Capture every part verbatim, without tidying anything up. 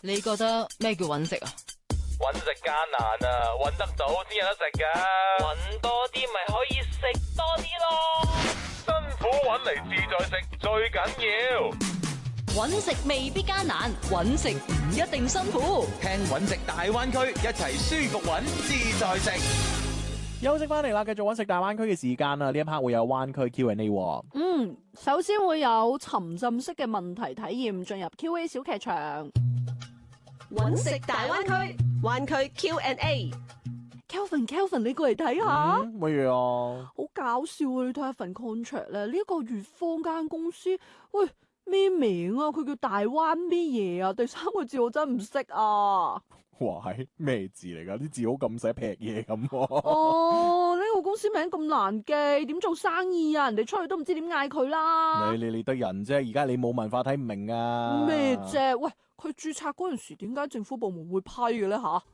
你覺得咩叫揾食啊？ 揾食艱難啊，揾得到先有得食噶。 揾多啲咪可以食多啲咯。 辛苦揾嚟自在食最緊要。 揾食未必艱難，揾食唔一定辛苦。 聽揾食大灣區，一齊舒服揾自在食。 休息翻嚟啦，繼續揾食大灣區嘅時間啊！呢一 part 會有灣區 Q and A。 嗯，首先會有沉浸式嘅問題體驗，進入 Q A 小劇場。 揾食大灣區，灣區 Q and A。Kelvin，Kelvin， 你過嚟睇下。 乜嘢啊？ 好搞笑啊！你睇下份 contract 咧，呢個粵方間公司，喂咩名啊？佢叫大灣咩嘢啊？第三個字我真唔識啊！ 哇，係咩字嚟噶？啲字好咁寫劈嘢咁。 哦，呢、這個公司名咁難記，點做生意啊？人哋出去都唔知點嗌佢啦。 你你你得人啫，而家你冇文化睇唔明啊？ 咩啫？喂，佢註冊嗰陣時，點解政府部門會批嘅咧？吓？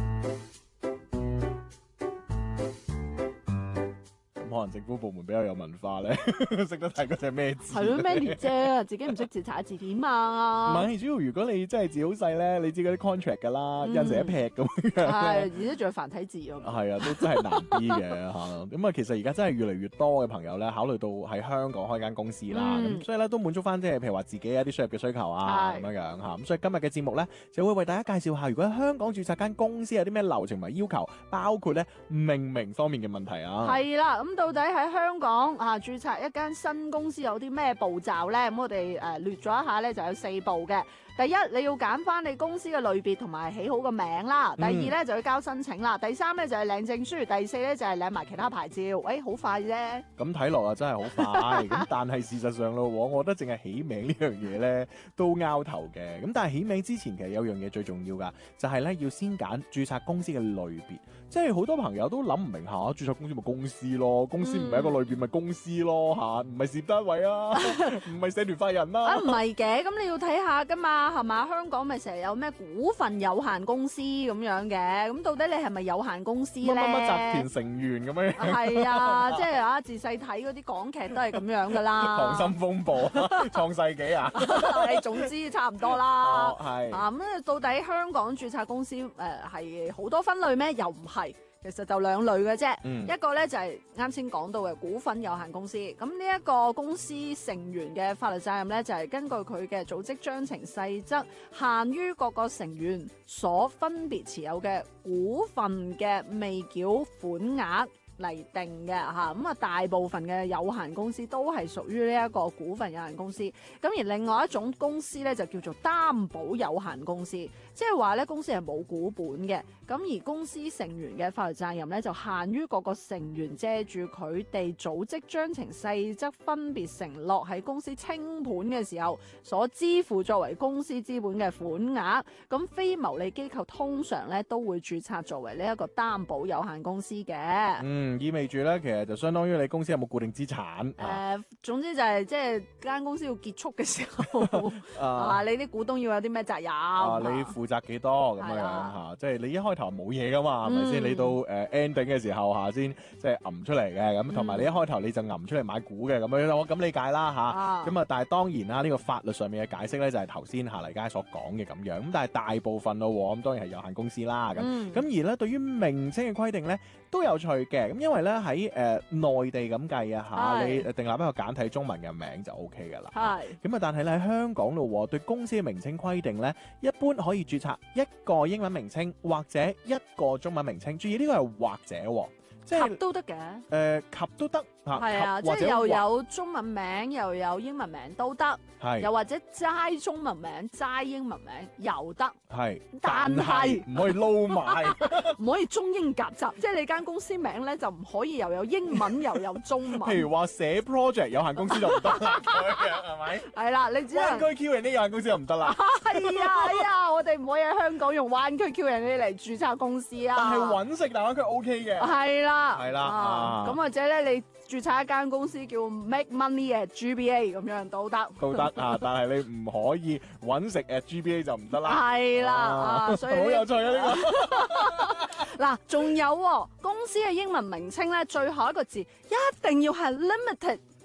可能政府部門比較有文化咧，識得睇嗰隻咩字。 係咯，Mandy 啫，自己唔識字查字典啊。 唔係，主要如果你真係字好細咧，你知嗰啲 contract 噶啦，印成一劈咁樣。 係，而且仲有繁體字啊。 係啊，都真係難啲嘅嚇。咁啊，其實而家真係越嚟越多嘅朋友咧，考慮到喺香港開間公司啦，咁、嗯、所以咧都滿足翻即係譬如話自己一啲商業嘅需求啊咁樣樣嚇。咁所以今日嘅節目咧，就會為大家介紹下，如果喺香港註冊間公司有啲咩流程同埋要求，包括咧命名方面嘅問題啊。 係啦，咁到底喺香港啊註冊一間新公司有啲咩步驟咧？咁我哋誒、呃、略咗一下咧，就有四步嘅。第一，你要揀翻你公司嘅類別同埋起好個名啦。第二咧、嗯、就要交申請啦。第三咧就係領證書。第四咧就係領埋其他牌照。誒、欸，好快啫。咁睇落啊，真係好快。咁但係事實上咯，我覺得淨係起名呢樣嘢咧都拗頭嘅。咁但係起名之前其實有樣嘢最重要噶，就係、是、咧要先揀註冊公司嘅類別。即係好多朋友都諗唔明下，註冊公司咪公司咯，公司唔係一個類別咪公司咯吓，唔係事業單位啊，唔係社團法人啦。啊， 唔係嘅，咁你要睇下噶嘛。係嘛？香港咪成日有咩股份有限公司咁樣嘅，咁到底你係咪有限公司咧？乜乜乜集團成員咁樣？ 係啊，即係啊，自細睇嗰啲港劇都係咁樣噶啦。 溏心風暴、創世紀啊， 係總之差唔多啦。 係、哦、 啊，咁到底香港註冊公司誒係好多分類咩？又唔係。其實就兩類嘅啫、嗯，一個咧就係啱先講到嘅股份有限公司，咁呢一個公司成員嘅法律責任咧就係根據佢嘅組織章程細則，限於各個成員所分別持有嘅股份嘅未繳款額嚟定嘅吓，咁啊大部分嘅有限公司都係屬於呢一個股份有限公司，咁而另外一種公司咧就叫做擔保有限公司，即係話咧公司係冇股本嘅，咁而公司成員嘅法律責任咧就限於各個成員借住佢哋組織章程細則分別承諾喺公司清盤嘅時候所支付作為公司資本嘅款額，咁非牟利機構通常咧都會註冊作為呢一個擔保有限公司嘅。 嗯，意味住咧，其實就相當於你公司有冇固定資產。誒、 呃，總之就係即係間公司要結束嘅時候，啊，你啲股東要有啲咩責任？ 啊，你負責幾多咁樣吓？即係你一開頭冇嘢噶嘛，係咪先？你到誒 ending 嘅時候下先即係揞出嚟嘅，咁同埋你一開頭你就揞出嚟買股嘅，咁樣我咁理解啦吓。咁啊，但係當然啦，呢、這個法律上面嘅解釋咧就係頭先夏麗佳所講嘅咁樣。咁但係大部分咯，咁當然係有限公司啦。咁咁、嗯、而咧，對於名稱嘅規定咧都有趣嘅。咁因為咧喺誒內地咁計啊吓，你訂立一個簡體中文嘅名就 O K 噶啦。係咁啊，但係咧喺香港咯，對公司嘅名稱規定咧，一般可以註冊一個英文名稱或者一個中文名稱。注意呢個係或者，即係都得嘅。誒、 呃，及都得吓， 係啊，即係又有中文名又有英文名都得，係又或者齋中文名齋英文名又得，係，但係唔可以撈埋， 唔可以中英夾雜，即係你間公司名咧就唔可以又有英文又有中文。 譬如話寫 project 有限公司就唔得啦，咁樣係咪？ 係啦，你只能灣區 Q and A 有限公司就唔得啦。 係啊係啊，我哋唔可以喺香港用灣區 Q and A 嚟註冊公司啊。 但係揾食大灣區 O K 嘅。係啦， 係啦， 咁或者咧你註冊一間公司叫 Make Money at G B A 咁樣都得， 都得啊！但係你唔可以揾食 at G B A 就唔得啦。 係啦，啊，所以好有趣啊呢個。 嗱，仲有公司嘅英文名稱咧，最後一個字一定要係 limited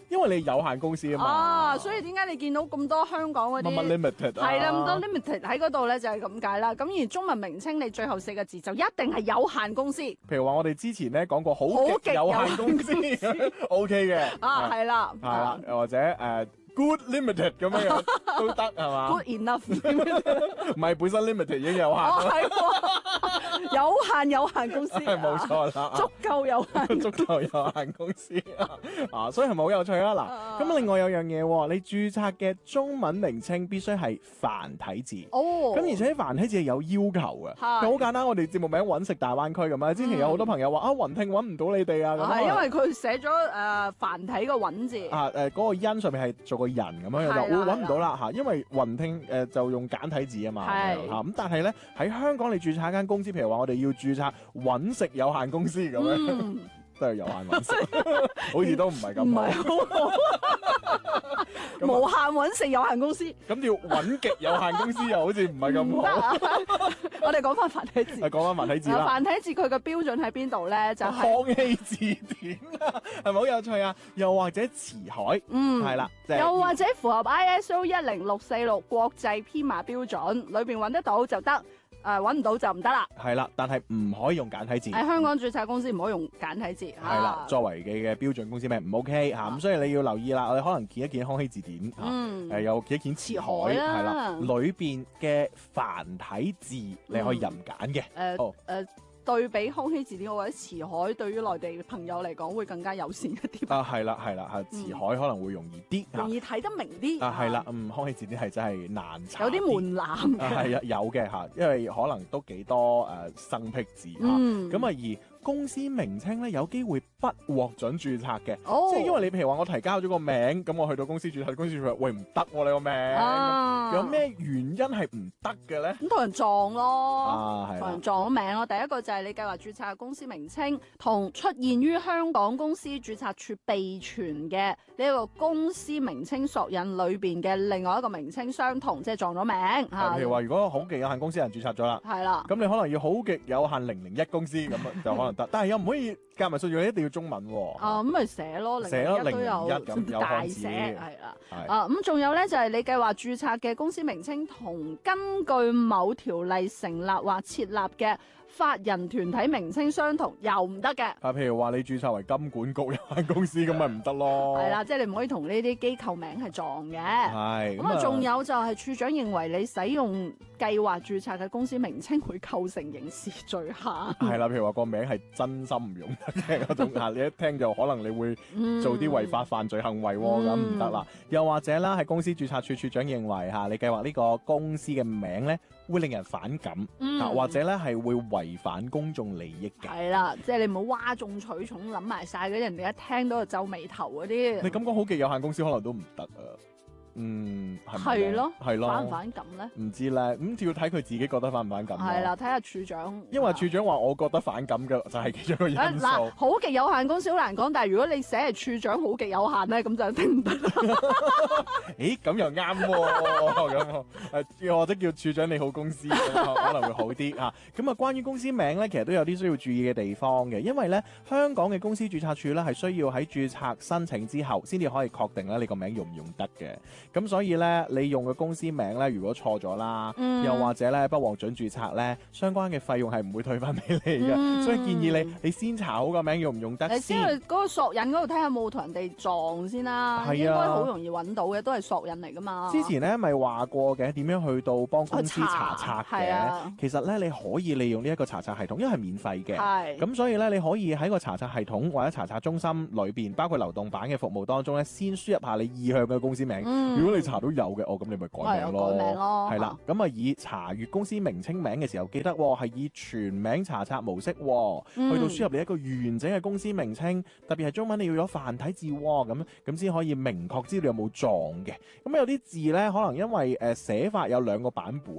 因為你有限公司啊嘛。 啊，所以點解你見到咁多香港嗰啲乜乜 limited 啊？ 係啦，咁多 limited 喺嗰度咧就係咁解啦。咁而中文名稱你最後四個字就一定係有限公司。 譬如話我哋之前咧講過好好極極有限公司，O K 嘅。 啊，係啦， 係啦，又或者誒 good limited 咁樣樣都得係嘛？ good enough， 唔係本身 limited 已經有限哦啦， 係喎，有限有限公司， 係冇錯啦。 足夠有限。 足夠有限公司啊，所以係咪好有趣啊？嗱，咁另外有樣嘢喎，你註冊嘅中文名稱必須係繁體字。 哦， 咁而且繁體字係有要求嘅， 係好簡單。我哋節目名揾食大灣區咁啊，之前有好多朋友話啊，雲聽揾唔到你哋啊，咁係因為佢寫咗誒繁體個揾字。 啊誒嗰個音上面係做個人咁樣，就係啦會揾唔到啦嚇，因為雲聽誒就用簡體字啊嘛， 係嚇咁。但係咧喺香港你註冊一間公司，譬如話我哋要註冊揾食有限公司咁樣。 嗯， 都係有限揾食，好似都唔係咁唔係好。 好好。無限揾食有限公司。 咁要揾極有限公司又好似唔係咁唔得好。 啊！我哋講翻繁體字。 啊，講翻繁體字啦， 繁體字佢嘅標準喺邊度咧？就係康熙字典啊，係咪好有趣啊？又或者辭海， 嗯係啦，即係又或者符合 I S O 一零六四六國際編碼標準，裏邊揾得到就得，誒揾唔到就唔得啦。 係啦，但係唔可以用簡體字。 喺香港註冊公司唔可以用簡體字。 係啦，作為你嘅標準公司名唔 OK 嚇，咁所以你要留意啦。我哋可能見一見康熙字典嚇， 嗯誒又見一見辭海辭海啦係啦，裏邊嘅繁體字你可以任揀嘅。 誒哦誒對比康熙字典，我覺得辭海對於內地朋友嚟講會更加友善一啲， 啊，係啦，係啦，係辭海可能會容易啲嚇容。易睇得明啲。 啊，係啦，嗯，康熙字典係真係難查， 有啲門檻啊， 嘅。 係啊，有嘅嚇，因為可能都幾多誒、呃、生僻字嚇，咁、 嗯啊而公司名稱咧有機會不獲准註冊嘅， 哦即係因為你譬如話我提交咗個名，咁我去到公司註冊，公司註冊喂唔得喎你個名， 啊有咩原因係唔得嘅咧？ 咁同人撞咯。 啊，係啦同人，撞咗名咯。第一個就係你計劃註冊嘅公司名稱同出現於香港公司註冊處備存嘅呢一個公司名稱索引裏邊嘅另外一個名稱相同，即係撞咗名啊譬如話如果好極有限公司人註冊咗啦。 係啦。 咁你可能要好極有限零零一公司咁啊，就可能得，但係又唔可以夾埋數字，一定要中文喎。 啊，咁咪寫咯，零寫咯零一都有零零一咁有大漢字寫，係啦。 係啊，咁仲有咧就係你計劃註冊嘅公司名稱同根據某條例成立或設立嘅法人團體名稱相同，又唔得嘅。 啊，譬如話你註冊為金管局有限公司咁咪唔得咯。 係啦，即係你唔可以同呢啲機構名係撞嘅。 係咁啊，仲有就係處長認為你使用計劃註冊嘅公司名稱會構成刑事罪行。 係啦，譬如話個名係真心唔用得嘅嗰種啊，你一聽就可能你會做啲違法犯罪行為喎，咁唔得啦。又或者啦，喺公司註冊處處長認為嚇，你計劃呢個公司嘅名咧會令人反感， 嗯啊或者咧係會違反公眾利益嘅。 係啦，即係你唔好嘩眾取寵，諗埋晒嗰啲人哋一聽到就皺眉頭嗰啲。 你咁講好極有限公司可能都唔得啊。嗯，係咪咧係咯， 係咯， 反唔反感咧？ 唔知咧，咁要睇佢自己覺得反唔反感咯。 係啦，睇下處長。 因為處長話我覺得反感嘅就係其中一個因啊素。 嗱，好極有限公司好難講，但係如果你寫係處長好極有限咧，咁就一定唔得啦。 咦，咁又啱喎，咁誒或者叫處長你好公司咁可能會好啲啊。咁啊，關於公司名咧，其實都有啲需要注意嘅地方嘅，因為咧香港嘅公司註冊處咧係需要喺註冊申請之後先至可以確定咧你個名用唔用得嘅。咁所以咧，你用嘅公司名咧，如果錯咗啦， 嗯又或者咧不獲准註冊咧，相關嘅費用係唔會退翻俾你嘅。 嗯所以建議你你先查好個名用唔用得你先去嗰個索引嗰度睇下有冇同人哋撞先啦， 係啊應該好容易揾到嘅，都係索引嚟噶嘛。 之前咧咪話過嘅，點樣去到幫公司查冊係嘅？ 啊其實咧你可以利用呢一個查冊系統，因為係免費嘅。 係咁所以咧，你可以喺個查冊系統或者查冊中心裏邊，包括流動版嘅服務當中咧，先輸入下你意向嘅公司名。 嗯如果你查到有嘅，哦咁你咪改名係咯。 改名咯係啦，咁啊以查閲公司名稱名嘅時候，記得喎係以全名查冊模式喎， 嗯去到輸入你一個完整嘅公司名稱，特別係中文你要有繁體字喎，咁咁先可以明確知道有冇撞嘅。咁有啲字咧，可能因為誒寫法有兩個版本啊。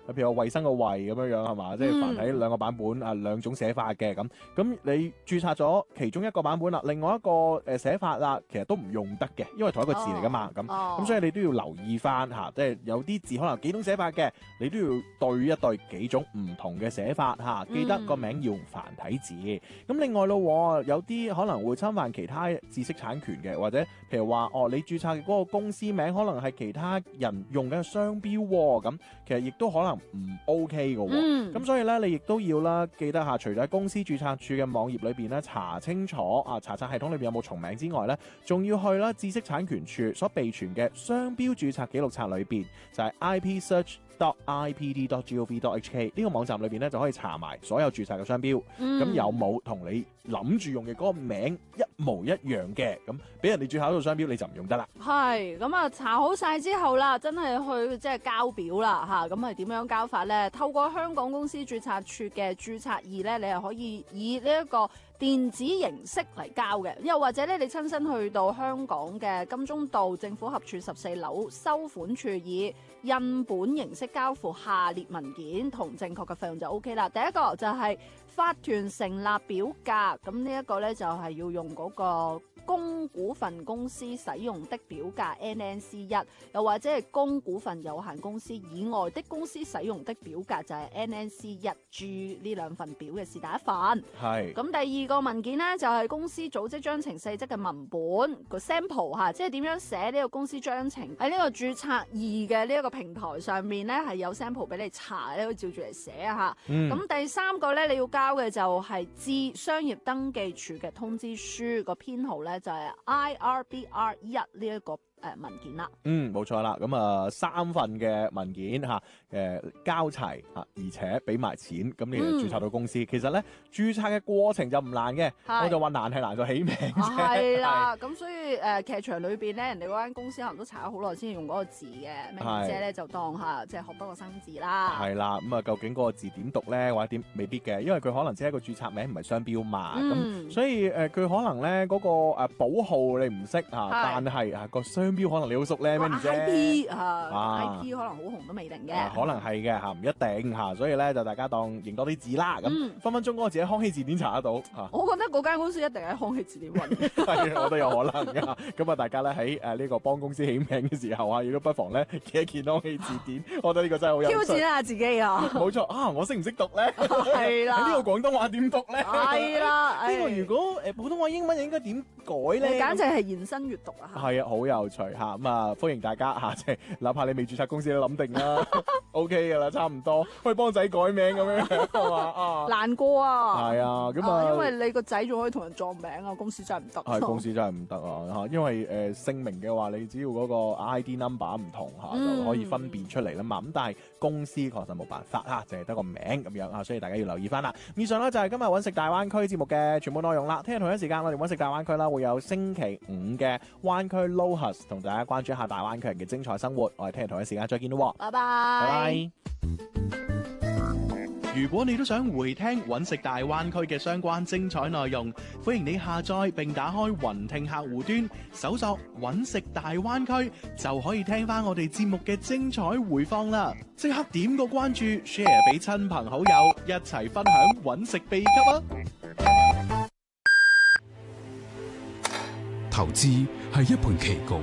譬如話衞生個衞咁樣樣係嘛，即係繁體兩個版本啊，兩種寫法嘅咁。咁你註冊咗其中一個版本啦，另外一個誒寫法啦，其實都唔用得嘅，因為同一個字嚟噶嘛。咁咁、哦、所以你都要留意翻嚇，即係有啲字可能幾種寫法嘅，你都要對一對幾種唔同嘅寫法嚇。記得個名要用繁體字。咁、嗯、另外咯，有啲可能會侵犯其他知識產權嘅，或者譬如話哦，你註冊嘅嗰個公司名可能係其他人用嘅商標喎，咁其實亦都可能唔 OK 嘅喎。咁、嗯、所以咧，你亦都要啦，記得嚇，除咗喺公司註冊處嘅網頁裏邊咧查清楚啊，查冊系統裏邊有冇重名之外咧，仲要去啦知識產權處所備存嘅商標註冊記錄冊裏邊，就係、是、I P search dot I P D dot gov dot H K 呢個網站裏邊咧就可以查埋所有註冊嘅商標，咁、嗯、有冇同你諗住用嘅嗰個名一模一樣嘅，咁俾人哋註冊到商標你就唔用得啦。係，咁啊查好晒之後啦，真係去即係交表啦嚇，咁係點樣交法咧？透過香港公司註冊處嘅註冊二咧，你係可以以呢一個電子形式嚟交嘅，又或者咧你親身去到香港嘅金鐘道政府合署十四樓收款處，以印本形式交付下列文件同正確嘅費用就 O K 啦。第一個就係法團成立表格，咁呢一個咧就係要用嗰個公股份公司使用的表格 N N C 一，又或者係公股份有限公司以外的公司使用的表格就係 N N C 一 G 呢兩份表嘅是第一份。係。咁第二個文件呢，就係公司組織章程細則嘅文本個 sample 嚇，即係點樣寫呢個公司章程喺呢個註冊二嘅呢一個平台上面呢，係有 sample 俾你查，你可以照住嚟寫啊嚇。咁、嗯、第三個呢，你要交嘅就係致商業登記處嘅通知書個編號呢，就係 I R B R 一呢一個誒文件啦。嗯，冇錯啦。咁啊三份嘅文件嚇，誒、呃、交齊嚇，而且俾埋錢，咁你就註冊到公司。嗯、其實咧註冊嘅過程就唔難嘅，我就話難係難在起名啫。係啦，咁所以誒、呃、劇場裏邊咧，人哋嗰間公司可能都查咗好耐先用嗰個字嘅，咩姐咧就當下即係學多個生字啦。係啦，咁啊究竟嗰個字點讀咧，或者點未必嘅，因為佢可能只係一個註冊名，唔係商標嘛。咁、嗯、所以誒佢、呃、可能咧嗰、那個誒保號你唔識嚇，但係啊個商標可能你好熟咧咩啫 ？I P 啊，啊 I P 可能好紅都未定嘅、啊，可能係嘅嚇，唔一定嚇，所以咧就大家當認多啲字啦。咁、嗯、分分鐘嗰個字喺康熙字典查得到嚇。我覺得嗰間公司一定喺康熙字典揾，係我都有可能㗎。咁啊，大家咧喺誒呢個幫公司起名嘅時候啊，亦都不妨咧記一記康熙字典。我覺得呢個真係好有挑戰下自己啊！冇錯啊，我識唔識讀咧？係啦，呢個廣東話點讀咧？係啦，呢個如果誒普通話英文應該點改咧？你簡直係延伸閱讀啊！係啊，好有趣嚇。咁啊，歡迎大家嚇，即係哪怕你未註冊公司都諗定啦，O K 㗎啦，差唔多可以幫仔改名咁樣係嘛啊？難過啊！係啊，咁啊，因為你個仔仲可以同人撞名啊，公司真係唔得。係公司真係唔得啊嚇，因為誒姓名嘅話，你只要嗰個 I D number 唔同嚇，就可以分辨出嚟啦嘛。咁但係公司確實冇辦法嚇，淨係得個名咁樣啊，所以大家要留意翻啦。以上咧就係今日揾食大灣區節目嘅全部內容啦。聽日同一時間我哋揾食大灣區啦，會有星期五嘅灣區 Lohas 同大家關注一下大灣區人嘅精彩生活。我哋聽日同一時間再見咯，拜拜。拜拜。 如果你都想回聽揾食大灣區嘅相關精彩內容，歡迎你下載並打開雲聽客戶端，搜索揾食大灣區，就可以聽翻我哋節目嘅精彩回放啦！即刻點個關注 ，share 俾親朋好友，一齊分享揾食秘笈啊！ 投資係一盤棋局，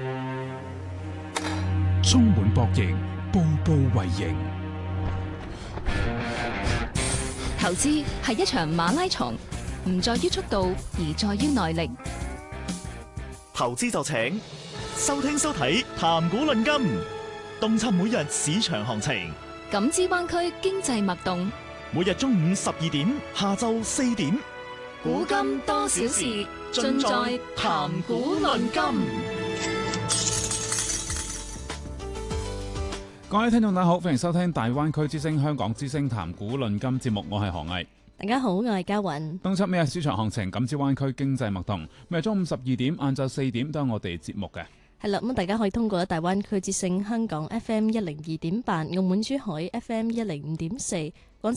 充滿博弈，步步為營。 投資係一場馬拉松，唔在於速度，而在於耐力。 投資就請收聽收睇談股論金，洞察每日市場行情， 感知灣區經濟脈動。 每日中午十二點，下晝四點， 股金多少事，盡在談股論金。 各位聽眾大家好，歡迎收聽大灣區之聲香港之聲談股論金節目，我係何毅。 大家好，我係嘉韻。洞察每日市場行情，感知灣區經濟脈動。每日中午十二點、晏晝四點都有我哋節目嘅。 係啦，咁大家可以通過大灣區之聲香港 F M 一零二點八、澳門珠海 F M 一零五點四。